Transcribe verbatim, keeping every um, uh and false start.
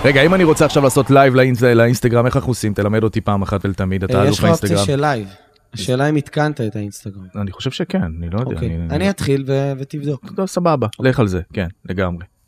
רגע, אם אני רוצה עכשיו לעשות לייב לאינסטגרם, איך אנחנו עושים? תלמד אותי פעם אחת ולתמיד, אתה אלוף האינסטגרם. יש לך אופציה של לייב. השאלה אם התקנת את האינסטגרם. אני חושב שכן, אני לא יודע. אוקיי, אני אתחיל ותבדוק. סבבה, לך על זה, כן, לגמרי.